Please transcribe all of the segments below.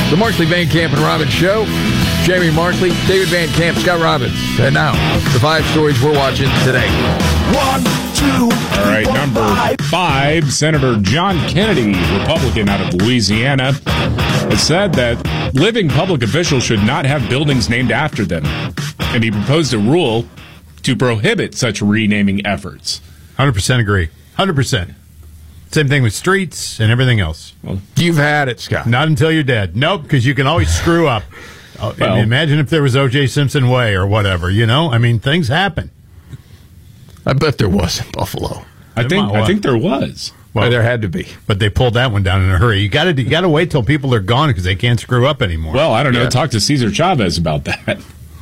The Markley, Van Camp, and Robbins Show. Jamie Markley, David Van Camp, Scott Robbins. And now, the 5 stories we're watching today. 1, 2, 3, all right, number 5, Senator John Kennedy, Republican out of Louisiana, has said that living public officials should not have buildings named after them. And he proposed a rule to prohibit such renaming efforts. 100% agree. 100%. Same thing with streets and everything else. Well, you've had it, Scott. Not until you're dead. Nope, because you can always screw up. Well, imagine if there was O.J. Simpson Way or whatever, I mean, things happen. I bet there was in Buffalo. I think there was. Well, there had to be. But they pulled that one down in a hurry. You got to wait till people are gone because they can't screw up anymore. Well, I don't know. Talk to Cesar Chavez about that.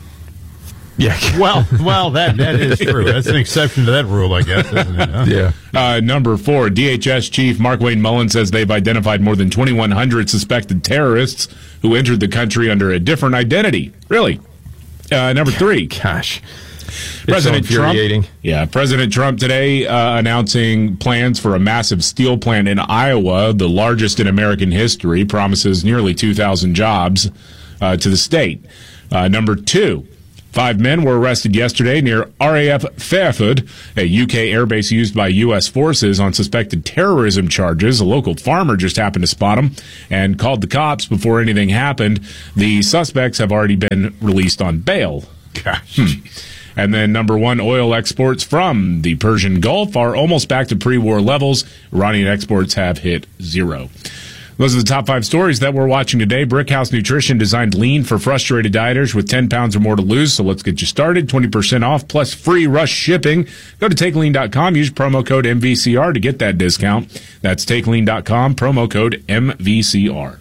Yeah. Well, that is true. That's an exception to that rule, I guess, isn't it? Huh? Yeah. Number 4, DHS Chief Mark Wayne Mullen says they've identified more than 2,100 suspected terrorists who entered the country under a different identity. Really? Number 3. Gosh. President so infuriating. President Trump today announcing plans for a massive steel plant in Iowa, the largest in American history, promises nearly 2,000 jobs to the state. Number 2. 5 men were arrested yesterday near RAF Fairford, a UK airbase used by U.S. forces, on suspected terrorism charges. A local farmer just happened to spot them and called the cops before anything happened. The suspects have already been released on bail. Gosh. And then number 1, oil exports from the Persian Gulf are almost back to pre-war levels. Iranian exports have hit 0. Those are the top 5 stories that we're watching today. Brickhouse Nutrition designed lean for frustrated dieters with 10 pounds or more to lose. So let's get you started. 20% off plus free rush shipping. Go to TakeLean.com. Use promo code MVCR to get that discount. That's TakeLean.com. Promo code MVCR.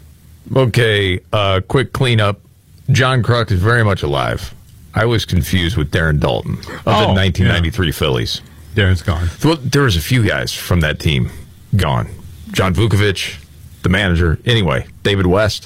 Okay, quick cleanup. John Kruk is very much alive. I was confused with Darren Dalton of the 1993 Phillies. Darren's gone. Well, there was a few guys from that team gone. John Vukovich, the manager. Anyway, David West.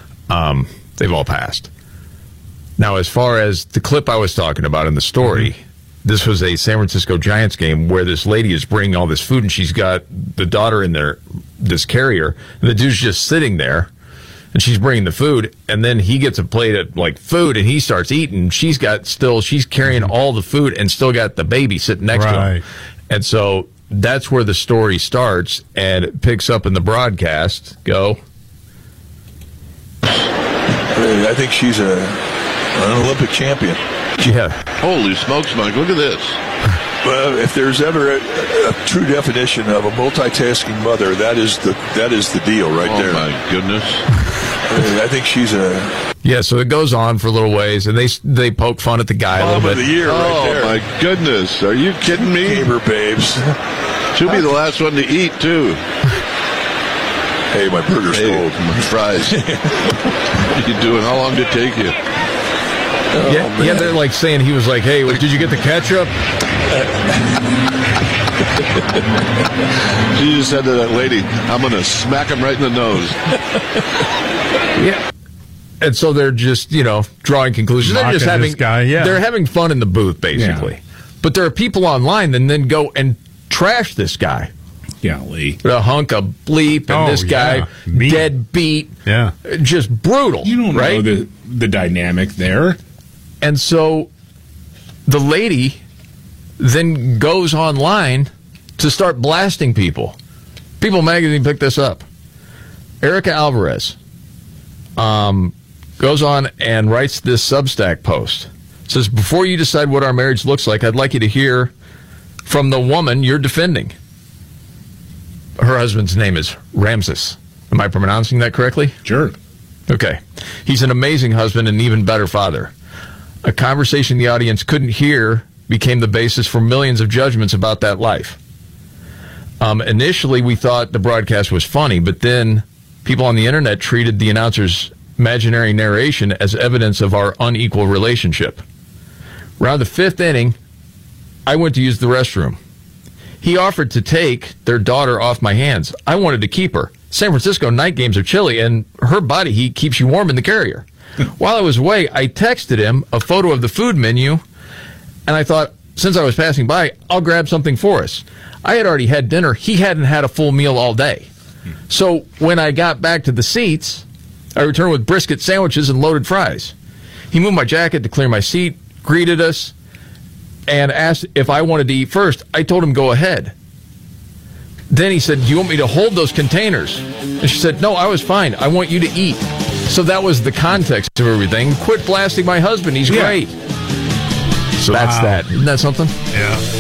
They've all passed. Now, as far as the clip I was talking about in the story, this was a San Francisco Giants game where this lady is bringing all this food, and she's got the daughter in there, this carrier, and the dude's just sitting there, and she's bringing the food, and then he gets a plate of food, and he starts eating. She's carrying all the food and still got the baby sitting next to him. And so that's where the story starts, and it picks up in the broadcast. Go. I think she's an Olympic champion. Yeah. Holy smokes, Mike, look at this. Well, if there's ever a true definition of a multitasking mother, that is the deal right there. Oh, my goodness. I think she's a... Yeah, so it goes on for a little ways, and they poke fun at the guy a little bit. Of the year right there. Oh, my goodness. Are you kidding me? Gamer babes. She'll be the last one to eat, too. Hey, my burger's cold. My fries. What are you doing? How long did it take you? Yeah, they're saying he was hey, did you get the ketchup? She just said to that lady, I'm going to smack him right in the nose. Yeah. And so they're just, drawing conclusions. They're just having they're having fun in the booth, basically. Yeah. But there are people online that then go and trash this guy. Golly. The hunk of bleep, and this guy deadbeat. Yeah. Just brutal. You don't know the dynamic there. And so the lady then goes online to start blasting people. People Magazine picked this up. Erica Alvarez goes on and writes this Substack post. It says, before you decide what our marriage looks like, I'd like you to hear from the woman you're defending. Her husband's name is Ramses. Am I pronouncing that correctly? Sure. Okay. He's an amazing husband and an even better father. A conversation the audience couldn't hear became the basis for millions of judgments about that life. Initially, we thought the broadcast was funny, but then people on the internet treated the announcer's imaginary narration as evidence of our unequal relationship. Around the 5th inning, I went to use the restroom. He offered to take their daughter off my hands. I wanted to keep her. San Francisco night games are chilly, and her body heat keeps you warm in the carrier. While I was away, I texted him a photo of the food menu, and I thought, since I was passing by, I'll grab something for us. I had already had dinner. He hadn't had a full meal all day. So when I got back to the seats, I returned with brisket sandwiches and loaded fries. He moved my jacket to clear my seat, greeted us, and asked if I wanted to eat first. I told him go ahead. Then he said, do you want me to hold those containers? And she said, no, I was fine. I want you to eat. So that was the context of everything. Quit blasting my husband. He's great. So that's that. Isn't that something? Yeah.